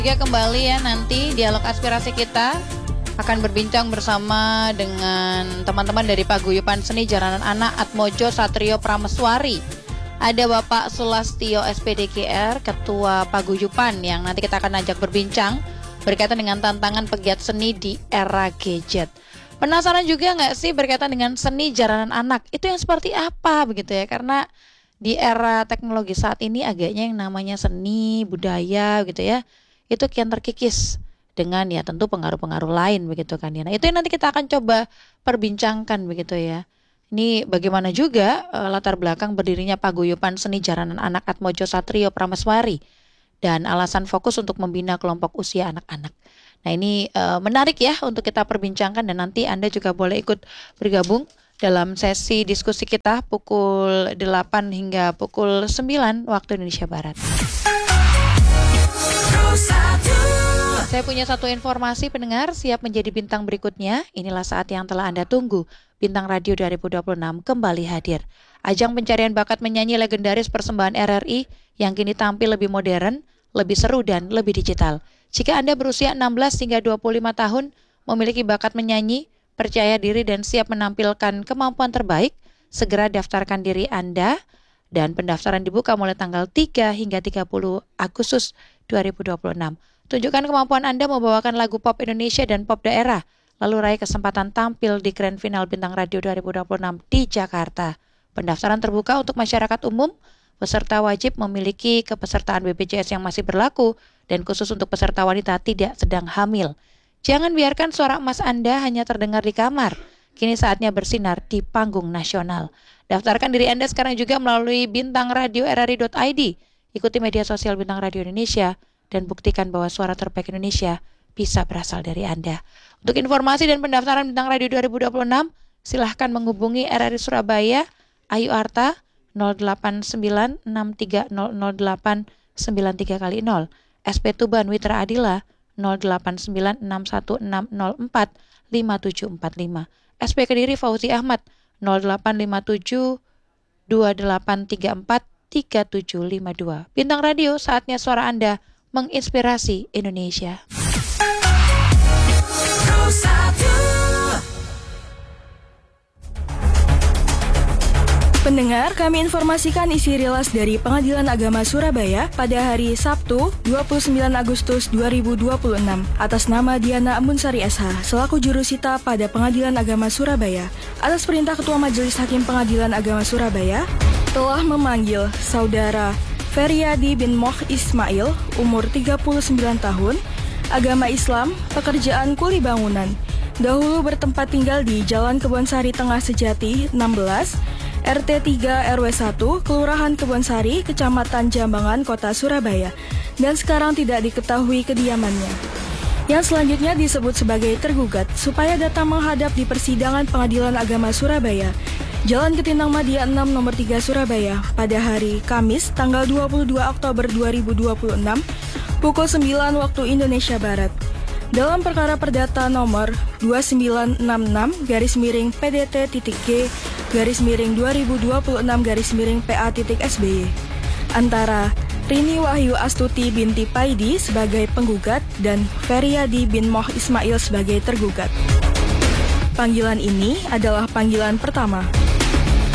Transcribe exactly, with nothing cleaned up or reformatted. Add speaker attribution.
Speaker 1: Juga kembali ya, nanti dialog aspirasi kita akan berbincang bersama dengan teman-teman dari Paguyuban Seni Jaranan Anak Atmojo Satrio Prameswari. Ada Bapak Sulastio S P D G R, Ketua Paguyuban, yang nanti kita akan ajak berbincang berkaitan dengan tantangan pegiat seni di era gadget. Penasaran juga nggak sih berkaitan dengan seni jaranan anak? Itu yang seperti apa begitu ya? Karena di era teknologi saat ini agaknya yang namanya seni, budaya gitu ya, itu kian terkikis dengan ya tentu pengaruh-pengaruh lain begitu kan ya. Nah, itu yang nanti kita akan coba perbincangkan begitu ya. Ini bagaimana juga uh, latar belakang berdirinya Paguyuban Seni Jaranan Anak Atmojo Satrio Prameswari dan alasan fokus untuk membina kelompok usia anak-anak. Nah, ini uh, menarik ya untuk kita perbincangkan, dan nanti Anda juga boleh ikut bergabung dalam sesi diskusi kita pukul delapan hingga pukul sembilan waktu Indonesia Barat. Saya punya satu informasi, pendengar siap menjadi bintang berikutnya. Inilah saat yang telah Anda tunggu. Bintang Radio dua ribu dua puluh enam kembali hadir. Ajang pencarian bakat menyanyi legendaris persembahan R R I yang kini tampil lebih modern, lebih seru dan lebih digital. Jika Anda berusia enam belas hingga dua puluh lima tahun, memiliki bakat menyanyi, percaya diri dan siap menampilkan kemampuan terbaik, segera daftarkan diri Anda, dan pendaftaran dibuka mulai tanggal tiga hingga tiga puluh Agustus dua ribu dua puluh enam. Tunjukkan kemampuan Anda membawakan lagu pop Indonesia dan pop daerah, lalu raih kesempatan tampil di Grand Final Bintang Radio dua ribu dua puluh enam di Jakarta. Pendaftaran terbuka untuk masyarakat umum. Peserta wajib memiliki kepesertaan B P J S yang masih berlaku, dan khusus untuk peserta wanita tidak sedang hamil. Jangan biarkan suara emas Anda hanya terdengar di kamar. Kini saatnya bersinar di panggung nasional. Daftarkan diri Anda sekarang juga melalui bintang radio r r i dot i d. Ikuti media sosial Bintang Radio Indonesia dan buktikan bahwa suara terbaik Indonesia bisa berasal dari Anda. Untuk informasi dan pendaftaran Bintang Radio dua ribu dua puluh enam, silahkan menghubungi R R I Surabaya, Ayu Arta, nol delapan sembilan enam tiga nol nol delapan sembilan tiga kali nol. S P Tuban Witra Adila, nol delapan sembilan enam satu enam nol empat lima tujuh empat lima. S P Kediri Fauzi Ahmad, nol delapan lima tujuh dua delapan tiga empat tiga tujuh lima dua. Bintang Radio, saatnya suara Anda menginspirasi Indonesia.
Speaker 2: Pendengar, kami informasikan isi rilis dari Pengadilan Agama Surabaya pada hari Sabtu dua puluh sembilan Agustus dua ribu dua puluh enam atas nama Diana Amunsari S H selaku jurusita pada Pengadilan Agama Surabaya. Atas perintah Ketua Majelis Hakim Pengadilan Agama Surabaya telah memanggil Saudara Feryadi bin Moh Ismail, umur tiga puluh sembilan tahun, agama Islam, pekerjaan kuli bangunan. Dahulu bertempat tinggal di Jalan Kebonsari Tengah Sejati enam belas, R T tiga R W satu, Kelurahan Kebonsari, Kecamatan Jambangan, Kota Surabaya, dan sekarang tidak diketahui kediamannya. Yang selanjutnya disebut sebagai tergugat supaya datang menghadap di persidangan Pengadilan Agama Surabaya, Jalan Ketindang Madia enam nomor tiga Surabaya pada hari Kamis tanggal dua puluh dua Oktober dua ribu dua puluh enam pukul sembilan waktu Indonesia Barat. Dalam perkara perdata nomor dua sembilan enam enam garis miring P D T.G garis miring dua ribu dua puluh enam garis miring P A.S B Y antara Rini Wahyu Astuti binti Paidi sebagai penggugat dan Feryadi bin Moh Ismail sebagai tergugat. Panggilan ini adalah panggilan pertama.